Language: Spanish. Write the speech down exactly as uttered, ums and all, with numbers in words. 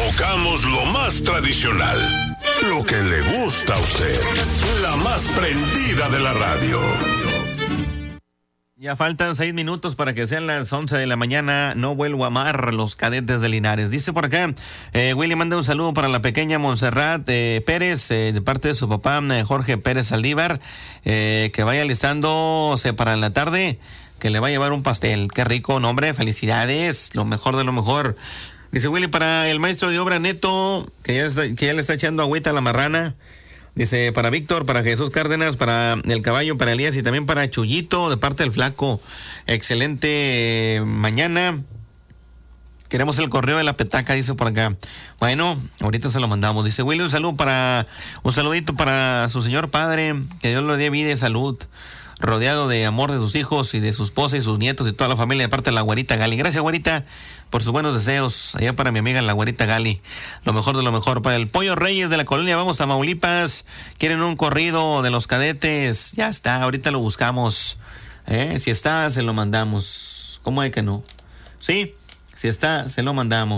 tocamos lo más tradicional, lo que le gusta a usted, la más prendida de la radio. Ya faltan seis minutos para que sean las once de la mañana. No vuelvo a amar, los Cadetes de Linares. Dice por acá, eh, Willy manda un saludo para la pequeña Montserrat eh, Pérez, eh, de parte de su papá eh, Jorge Pérez Saldívar, eh, que vaya listándose para la tarde, que le va a llevar un pastel. Qué rico, nombre, felicidades, lo mejor de lo mejor. Dice Willy, para el maestro de obra Neto, que ya, está, que ya le está echando agüita a la marrana. Dice, para Víctor, para Jesús Cárdenas, para el caballo, para Elías y también para Chuyito, de parte del Flaco. Excelente eh, mañana. Queremos el correo de la petaca, dice por acá. Bueno, ahorita se lo mandamos. Dice Willy, un saludo para, un saludito para su señor padre, que Dios le dé vida y salud, rodeado de amor de sus hijos y de su esposa y sus nietos y toda la familia, de parte de la güerita Gali. Gracias, güerita, por sus buenos deseos. Allá para mi amiga la güerita Gali, lo mejor de lo mejor. Para el Pollo Reyes de la colonia Vamos a Maulipas, quieren un corrido de los Cadetes. Ya está, ahorita lo buscamos. ¿Eh? Si está, se lo mandamos. ¿Cómo hay que no? Sí, si está, se lo mandamos.